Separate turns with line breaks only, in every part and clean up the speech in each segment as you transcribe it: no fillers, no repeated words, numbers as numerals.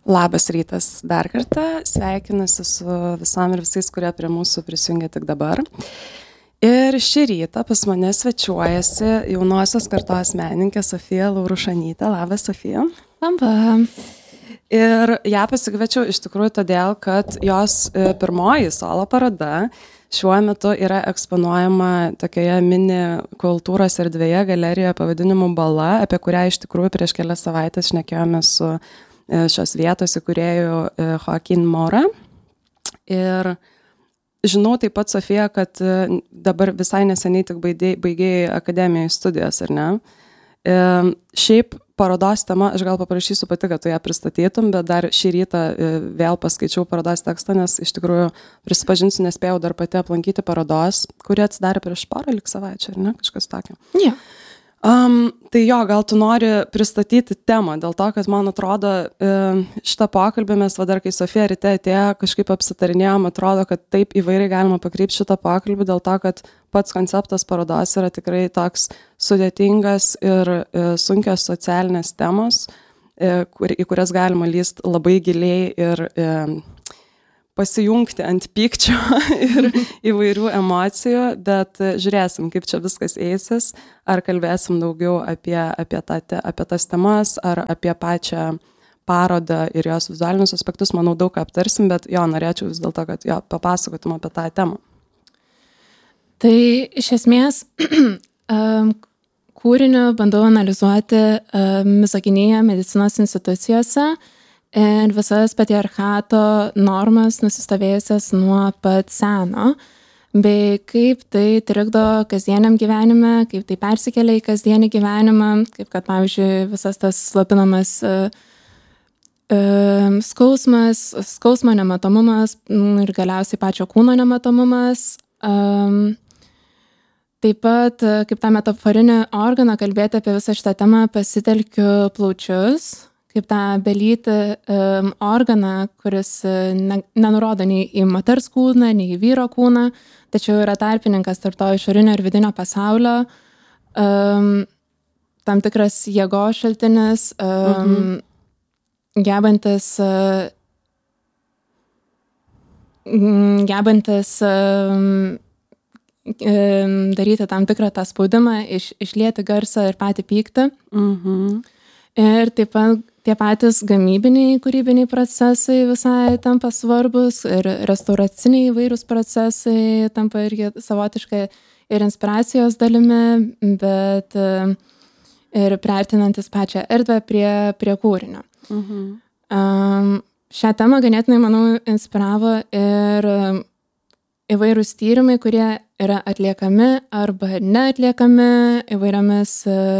Labas rytas dar kartą, sveikinuosi su visom ir visais, kurie prie mūsų prisijungia tik dabar. Ir šį rytą pas mane svečiuojasi jaunosios kartos menininkė Sofija Laurušanytė. Labas, Sofija.
Labą.
Ir ją pasikviečiau iš tikrųjų todėl, kad jos pirmoji solo paroda šiuo metu yra eksponuojama tokioje mini kultūros erdvėje galerijoje pavadinimu Bala, apie kurią iš tikrųjų prieš kelias savaitės šnekėjome su šios vietos įkūrėjų Joaquin Mora. Ir žinau taip pat, Sofija, kad dabar visai neseniai tik baigėjai akademijos studijas, ar ne? Šiaip parodos tema, aš gal paprašysiu pati, kad tu ją pristatytum, bet dar šį rytą vėl paskaičiau parodos tekstą, nes iš tikrųjų prisipažinsiu, nespėjau dar pati aplankyti parodos, kuri atsidarė prieš porą savaičių, ar ne? Kažkas tokio.
Yeah.
Tai jo, gal tu nori pristatyti temą, dėl to, kad man atrodo, šitą pokalbį mes dar, kai Sofija ryte atėjo, kažkaip apsitarinėjom, atrodo, kad taip įvairiai galima pakreipti šitą pokalbį, dėl to, kad pats konceptas parodos yra tikrai toks sudėtingas ir sunkios socialinės temos, į kurias galima lyst labai giliai ir pasijungti ant pykčio ir įvairių emocijų, bet žiūrėsim, kaip čia viskas eisis, ar kalbėsim daugiau apie tas temas, ar apie pačią parodą ir jos vizualinius aspektus, manau, daug aptarsim, bet jo, norėčiau vis dėlto, kad jo, papasakotum apie tą temą.
Tai iš esmės kūrinį bandau analizuoti misogyniją medicinos institucijose ir visas patriarchato normas nusistovėjusias nuo pat seno, bei kaip tai trikdo kasdieniam gyvenime, kaip tai persikelia į kasdienį gyvenimą, kaip kad, pavyzdžiui, visas tas slopinamas skausmo nematomumas ir galiausiai pačio kūno nematomumas. Taip pat, kaip tą metaforinį organą kalbėti apie visą šitą temą, pasitelkiu plaučius, kaip tą belytį organą, kuris nenurodo nei į moters kūną, nei į vyro kūną, tačiau yra tarpininkas tarp to išorinio ir vidinio pasaulio, tam tikras jėgos šaltinis, gebantis daryti tam tikrą tą spaudimą, išlieti garsą ir patį pyktį. Ir taip pat tie patys gamybiniai, kūrybiniai procesai visai tampa svarbus ir restauraciniai įvairūs procesai tampa irgi savotiškai ir inspiracijos dalimi, bet ir priartinantis pačią erdvę prie kūrinio. Šią temą ganėtinai, manau, inspiravo ir įvairūs tyrimai, kurie yra atliekami arba neatliekami įvairiomis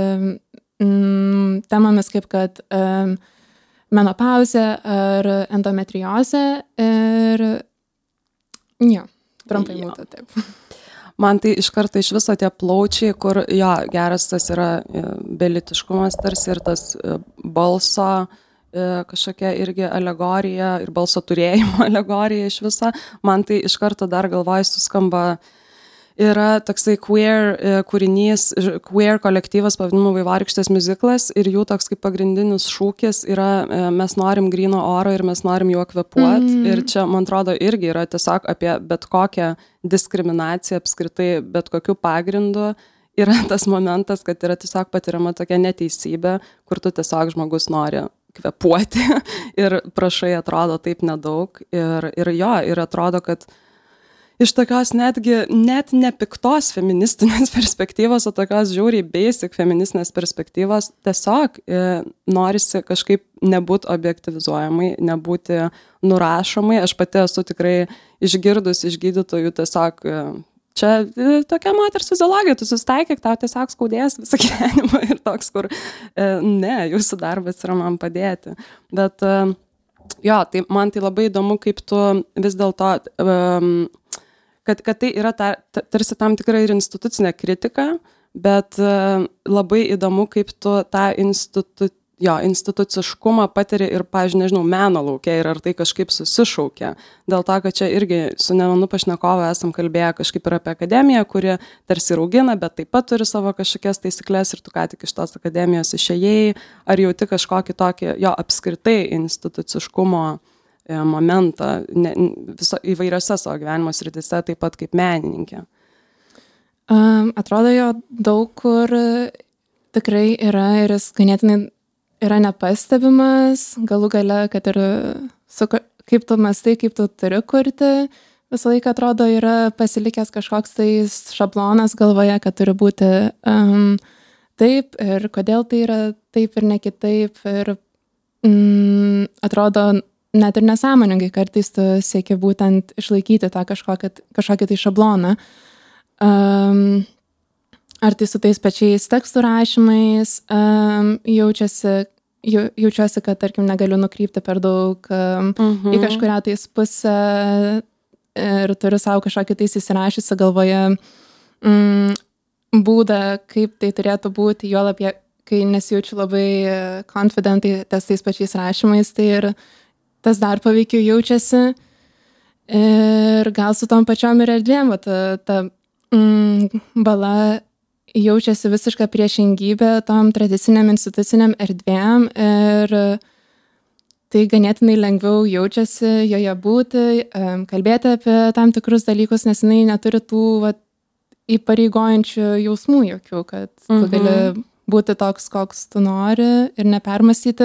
temomis, kaip kad menopauzė ar endometriozė ir jo, trumpai būtų taip.
Man tai iš karto iš viso tie plaučiai, kur jo, geras tas yra belytiškumas tarsi ir tas balso kažkokia irgi alegorija ir balso turėjimo alegorija iš viso. Man tai iš karto dar galvoj suskamba yra toksai queer kūrinys, queer kolektyvas pavadinimu Vaivorykštės miuziklas ir jų toks kaip pagrindinis šūkis yra mes norim gryno oro ir mes norim juo kvėpuoti. Ir čia, man atrodo, irgi yra tiesiog apie bet kokią diskriminaciją apskritai, bet kokiu pagrindu. Yra tas momentas, kad yra tiesiog patiriama tokia neteisybė, kur tu tiesiog žmogus nori kvėpuoti ir prašai atrodo taip nedaug. Ir jo, ir atrodo, kad iš tokios net nepiktos feministinės perspektyvos, o tokios žiauriai basic feministinės perspektyvos tiesiog norisi kažkaip nebūti objektivizuojamai, nebūti nurašomai. Aš pati esu tikrai išgirdus iš gydytojų tiesiog čia tokia moters fiziologija, tu susitaikyk, tau tiesiog skaudės visą gyvenimą ir toks, kur ne, jūsų darbas yra man padėti. Bet jo, tai man tai labai įdomu, kaip tu vis dėlto kad tai yra tarsi tam tikra ir institucinė kritika, bet labai įdomu, kaip tu tą jo instituciškumą patiri ir, pavyzdžiui, nežinau, meno lauke ir ar tai kažkaip susišaukia. Dėl to, kad čia irgi su ne vienu pašnekovu esam kalbėję kažkaip ir apie akademiją, kuri tarsi raugina, bet taip pat turi savo kažkokias taisyklės ir tu ką tik iš tos akademijos išėjai, ar jauti kažkokį tokį jo apskritai instituciškumo momentą įvairiose savo gyvenimo srityse, taip pat kaip menininkė.
Atrodo, jo daug kur tikrai yra ir jis ganėtinai yra nepastebimas, galų gale, kad ir kaip tu mąstai, kaip tu turi kurti, visą laiką atrodo yra pasilikęs kažkoks tai šablonas galvoje, kad turi būti taip ir kodėl tai yra taip ir ne kitaip ir atrodo net ir nesąmoningai kartais tu sieki būtent išlaikyti tą kažkokį tai šabloną. Ar tai su tais pačiais tekstų rašymais jaučiuosi, kad, tarkim, negaliu nukrypti per daug į kažkurią tais pusę ir turiu savo kažkokį tais įsirašysi galvoje būdą, kaip tai turėtų būti, juolab, kai nesijaučiu labai confidentai tais pačiais rašymais, tai ir tas dar paveikiau jaučiasi ir gal su tom pačiom ir erdvėm, ta bala jaučiasi visiška priešingybė tom tradiciniam instituciniam erdvėm ir tai ganėtinai lengviau jaučiasi joje būti, kalbėti apie tam tikrus dalykus, nes jinai neturi tų įpareigojančių jausmų jokių, kad tu gali būti toks, koks tu nori ir nepermąstyti